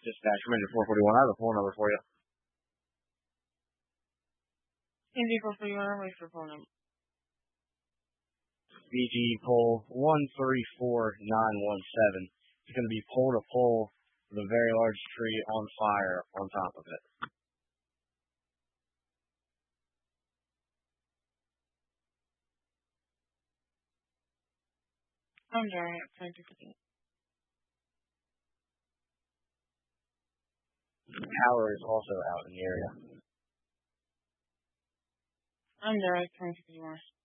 Dispatch Commander 441. I have a phone number for you. Indy 441, wait for phone number. BG pole 134917. It's going to be pole to pole with a very large tree on fire on top of it. I'm sorry, I'm trying to forget. Power is also out in the area. I'm sorry, I'm trying to forget more.